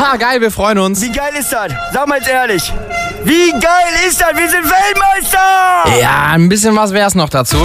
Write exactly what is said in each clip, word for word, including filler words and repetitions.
Ha, geil, wir freuen uns. Wie geil ist das? Sag mal jetzt ehrlich. Wie geil ist das? Wir sind Weltmeister! Ja, ein bisschen was wär's noch dazu.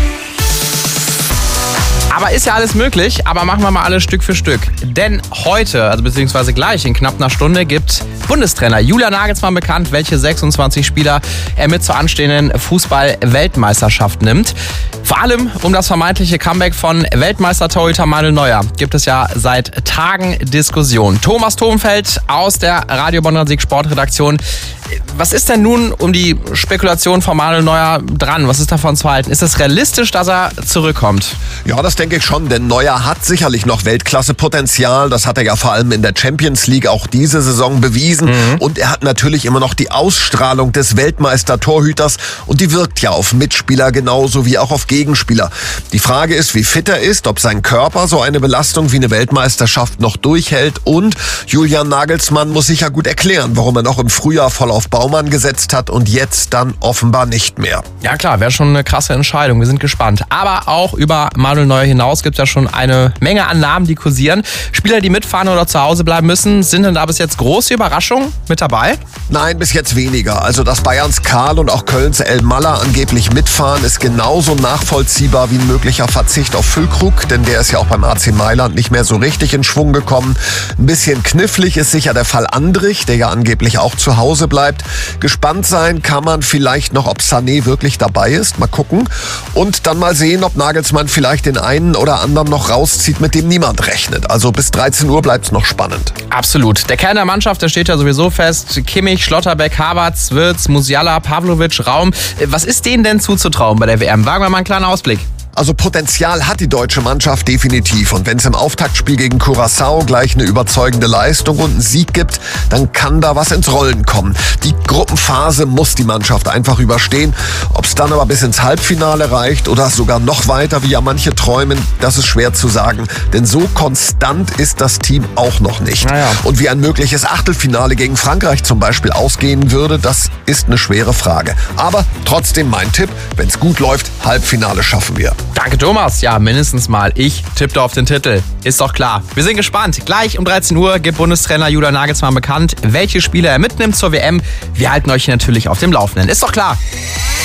Aber ist ja alles möglich, aber machen wir mal alles Stück für Stück. Denn heute, also beziehungsweise gleich in knapp einer Stunde, gibt Bundestrainer Julian Nagelsmann bekannt, welche sechsundzwanzig Spieler er mit zur anstehenden Fußball-Weltmeisterschaft nimmt. Vor allem um das vermeintliche Comeback von Weltmeister-Torhüter Manuel Neuer gibt es ja seit Tagen Diskussion. Thomas Thomfeld aus der Radio Bonner Sieg Sportredaktion. Was ist denn nun um die Spekulation von Manuel Neuer dran? Was ist davon zu halten? Ist es realistisch, dass er zurückkommt? Ja, das denke ich schon, denn Neuer hat sicherlich noch Weltklasse-Potenzial. Das hat er ja vor allem in der Champions League auch diese Saison bewiesen. Mhm. Und er hat natürlich immer noch die Ausstrahlung des Weltmeister-Torhüters. Und die wirkt ja auf Mitspieler genauso wie auch auf Gegenspieler. Die Frage ist, wie fit er ist, ob sein Körper so eine Belastung wie eine Weltmeisterschaft noch durchhält. Und Julian Nagelsmann muss sich ja gut erklären, warum er noch im Frühjahr voll auf Baumann gesetzt hat und jetzt dann offenbar nicht mehr. Ja klar, wäre schon eine krasse Entscheidung. Wir sind gespannt. Aber auch über Manuel Neuer hinaus gibt es ja schon eine Menge an Namen, die kursieren. Spieler, die mitfahren oder zu Hause bleiben müssen, sind denn da bis jetzt große Überraschungen mit dabei? Nein, bis jetzt weniger. Also, dass Bayerns Karl und auch Kölns El Maller angeblich mitfahren, ist genauso nachvollziehbar wie ein möglicher Verzicht auf Füllkrug, denn der ist ja auch beim A C Mailand nicht mehr so richtig in Schwung gekommen. Ein bisschen knifflig ist sicher der Fall Andrich, der ja angeblich auch zu Hause bleibt. Gespannt sein kann man vielleicht noch, ob Sané wirklich dabei ist. Mal gucken. Und dann mal sehen, ob Nagelsmann vielleicht den einen oder anderen noch rauszieht, mit dem niemand rechnet. Also bis dreizehn Uhr bleibt es noch spannend. Absolut. Der Kern der Mannschaft, der steht ja sowieso fest. Kimmich, Schlotterbeck, Havertz, Wirtz, Musiala, Pavlovic, Raum. Was ist denen denn zuzutrauen bei der W M? Wagen wir mal einen kleinen Ausblick. Also Potenzial hat die deutsche Mannschaft definitiv. Und wenn es im Auftaktspiel gegen Curaçao gleich eine überzeugende Leistung und einen Sieg gibt, dann kann da was ins Rollen kommen. Die Gruppenphase muss die Mannschaft einfach überstehen. Ob es dann aber bis ins Halbfinale reicht oder sogar noch weiter, wie ja manche träumen, das ist schwer zu sagen. Denn so konstant ist das Team auch noch nicht. Naja. Und wie ein mögliches Achtelfinale gegen Frankreich zum Beispiel ausgehen würde, das ist eine schwere Frage. Aber trotzdem mein Tipp, wenn es gut läuft, Halbfinale schaffen wir. Danke, Thomas. Ja, mindestens mal. Ich tippte auf den Titel. Ist doch klar. Wir sind gespannt. Gleich um dreizehn Uhr gibt Bundestrainer Julian Nagelsmann bekannt, welche Spieler er mitnimmt zur W M. Wir halten euch natürlich auf dem Laufenden. Ist doch klar.